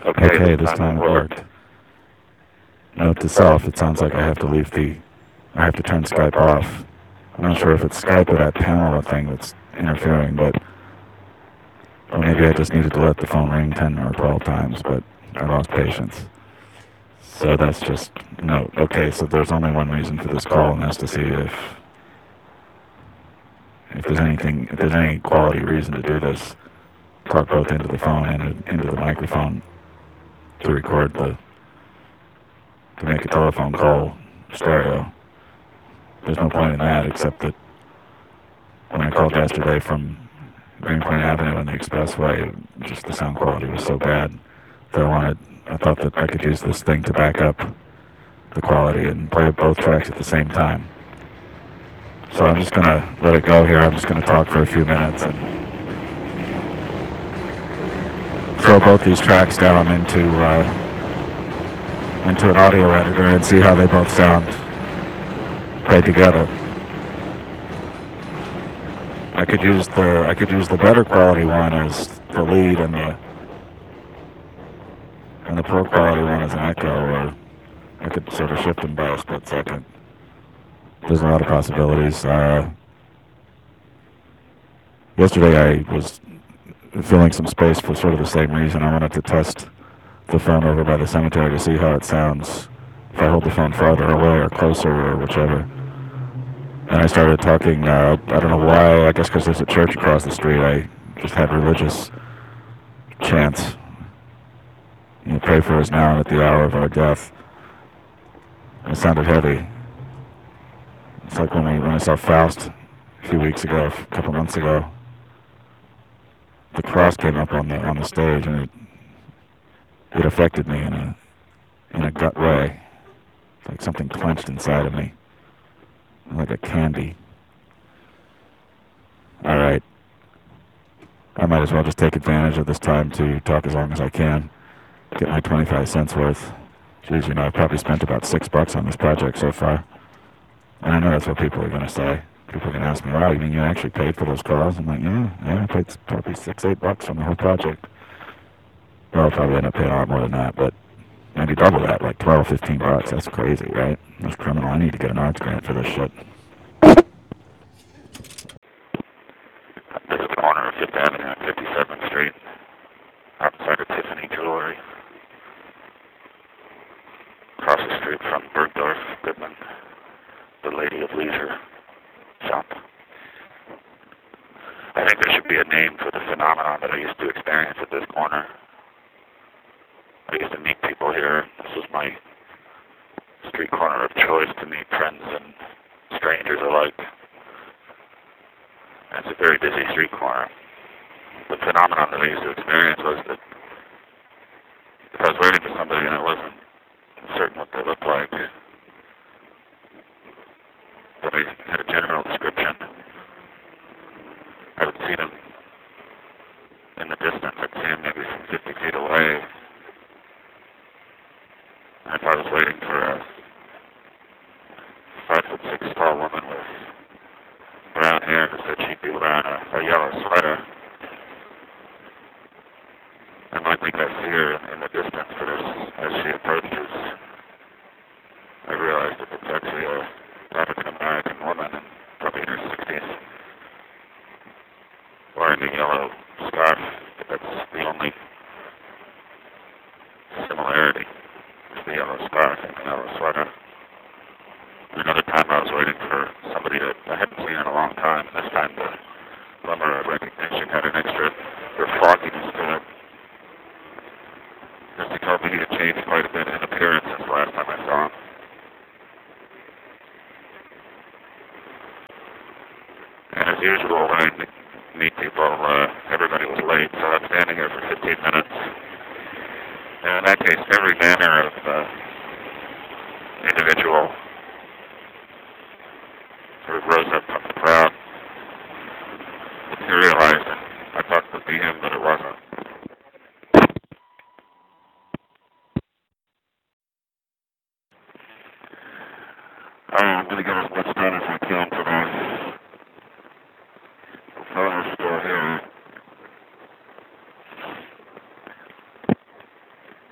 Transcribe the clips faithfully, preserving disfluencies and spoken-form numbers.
Okay, this time it worked. Note to self, it sounds like I have to leave the, I have to turn Skype off. I'm not sure if it's Skype or that panel thing that's interfering, but, or maybe I just needed to let the phone ring ten or twelve times, but I lost patience. So that's just, note. Okay, so there's only one reason for this call, and that's to see if, if there's anything, if there's any quality reason to do this. Talk both into the phone and into the microphone to record the, to make a telephone call stereo. There's no point in that, except that when I called yesterday from Greenpoint Avenue and the expressway, just the sound quality was so bad that I wanted, I thought that I could use this thing to back up the quality and play both tracks at the same time. So I'm just gonna let it go here. I'm just gonna talk for a few minutes and throw both these tracks down into uh, into an audio editor and see how they both sound played together. I could use the I could use the better quality one as the lead and the and the poor quality one as an echo, or I could sort of shift them by a split second. There's a lot of possibilities. Uh, yesterday I was filling some space for sort of the same reason. I wanted to test the phone over by the cemetery to see how it sounds if I hold the phone farther away or closer or whichever. And I started talking, uh, I don't know why, I guess because there's a church across the street. I just had religious chants. You know, pray for us now and at the hour of our death. And it sounded heavy. It's like when, we, when I saw Faust a few weeks ago, a couple months ago. The cross came up on the on the stage, and it it affected me in a in a gut way. It's like something clenched inside of me, like a candy. All right, I might as well just take advantage of this time to talk as long as I can, get my twenty-five cents worth. Geez, you know, I've probably spent about six bucks on this project so far, and I know that's what people are gonna say. People are gonna ask me, "Wow, you mean you actually paid for those calls?" I'm like, "Yeah, yeah, I paid probably six, eight bucks on the whole project." Well, I'll probably end up paying a lot more than that, but maybe double that, like twelve, fifteen bucks. That's crazy, right? That's criminal. I need to get an arts grant for this shit. This is the corner of Fifth Avenue and fifty-seventh Street, outside of Tiffany Jewelry. Across the street from Bergdorf Goodman, the Lady of Leisure shop. I think there should be a name for the phenomenon that I used to experience at this corner. I used to meet people here. This was my street corner of choice to meet friends and strangers alike. And it's a very busy street corner. The phenomenon that I used to experience was that if I was waiting for somebody and I wasn't certain what they looked like, but I had a general description, I would see them in the distance. I'd see them maybe from fifty feet away. And if I was waiting for a five foot six tall woman with brown hair who said she'd be wearing a, a yellow sweater, I might think I see her in the distance, but as, as she approaches, I realized that it's actually a African American woman, and probably in her sixties, wearing a yellow scarf. But that's the only similarity, is the yellow scarf and the yellow sweater. Another time I was waiting for somebody that I hadn't seen in a long time, and this time the glimmer of recognition had an extra fogginess to it. Because he told me he had changed quite a bit in appearance since the last time I saw him. And as usual, when I meet people, uh, everybody was late, so I'm standing here for fifteen minutes. And in that case, every manner of uh, individual sort of rose up from the crowd, materialized, and I thought it would be him, but it wasn't. I'm going to get as much done as I can today. The phone is still here.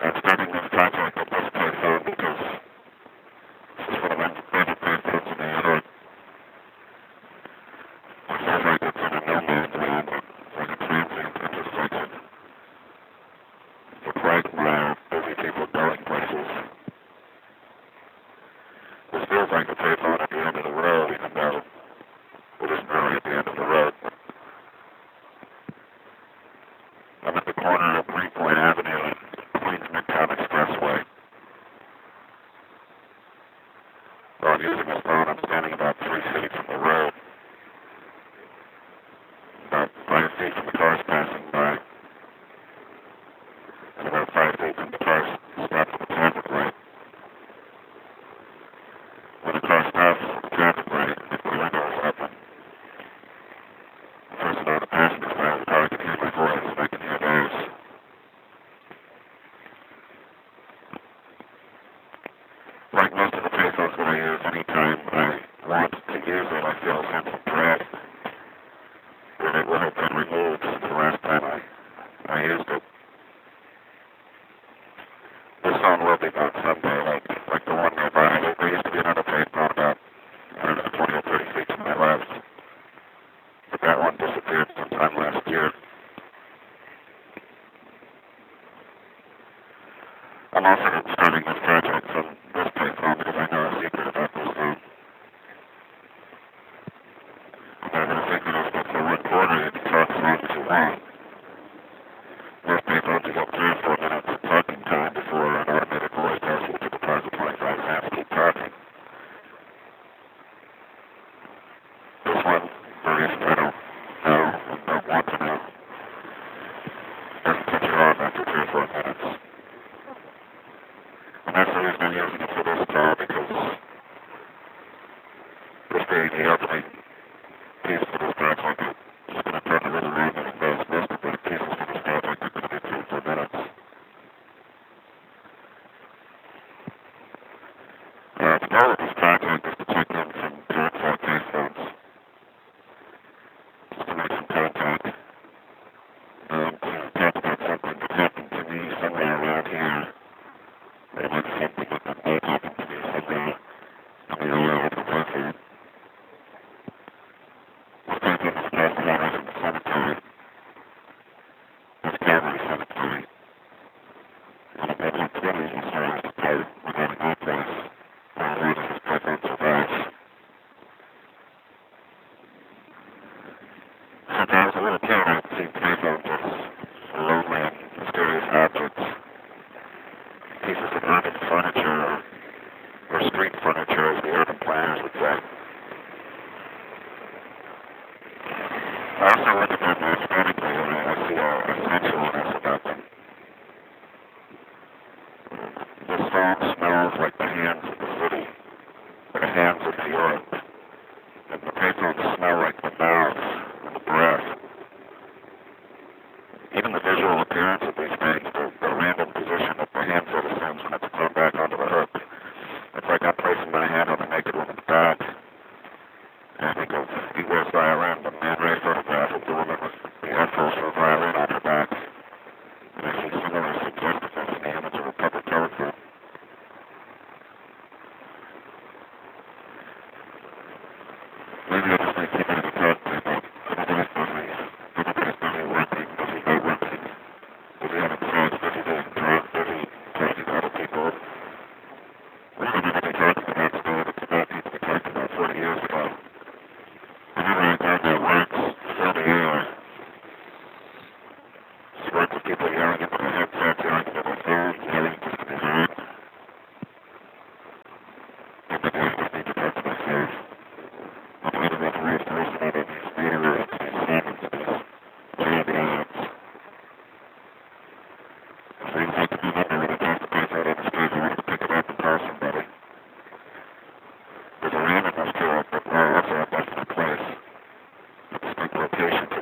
I'm starting this project with this payphone because this is one of my favorite payphones in New York. It feels like it's in a no man's land. It's like a transient intersection. The quagmire, busy people going places. This feels like a payphone at the end of the road, even though it isn't really at the end of the road. I'm at the corner of Greenpoint Avenue and Queens Midtown Expressway. While I'm using this phone, I'm standing about three feet from the road. About five feet from the cars passing by. And about five feet from the cars stopped at the traffic light. When the car stops at the traffic light, if the window is open, the person on the passenger side of the car can hear my voice and I can hear theirs. Like most of the payphones that I use, anytime I want to use it, I feel a sense of dread that it will have been removed since the last time I, I used it. This phone will be gone someday, like, like the one nearby. There used to be another payphone about, I don't know, twenty or thirty feet to my left. But that one disappeared sometime last year. I'm also starting this project from this payphone because I know a secret about this phone. And the secret is that for one quarter you can talk as long as you want. Most payphones you get three or four minutes of talking time before an automated voice tells you to deposit twenty-five cents to keep talking. This one, for reasons I don't know and don't want to know, doesn't cut you off after three or four minutes. And that's the reason I'm using it for this call, because this being the opening piece for this project, I'm just going to turn a little around and those most of the pieces for this project are going to be three or four minutes. Uh, the goal of this project is to check in some Duracell payphones, just to make some contact, and to talk about something that happened to me somewhere around here, or maybe something that might happen to me somewhere in the area of the payphone. This payphone is across the highway from the cemetery, this Calvary Cemetery, and about like twenty of these stories to tell regarding my place, where where does this payphone survive. Since I was a little kid, I'd seen payphones as lonely and mysterious objects, pieces of urban furniture, or, or street furniture, as the urban planners would say. I also look at them aesthetically, and I, I see a, a sensualness about them. This phone smells like the hands of the city, or the hands of New York, and the payphones smell like the mouth and the breath. Even the visual appearance of these things, the, the random position that the handset assumes when it's thrown back onto the hook. It's like I'm placing my hand on a naked woman's back. And I think of Igor's violin, the Man Ray photograph of the woman with the headphones for a violin on her back. And I see similar suggestiveness in the image of a public telephone. Maybe I just need somebody to talk to, but everybody's busy. Everybody's busy working, busy not working, busy having sex, busy being drunk, busy talking to other people. What am I going to be talking about today that's about people we talked about forty years ago? Whenever I go to works, fill the air. Just work with people yelling into their headsets, yelling into their phones, yelling just to be heard. And maybe I just need to talk to myself. I'm trying to make a restoration out of these theaters, these sermons, these caveats. Things I can remember when I toss the place out on the street, I wanted to pick it up and call somebody. There's a randomness to it, but also a definite place. A distinct location to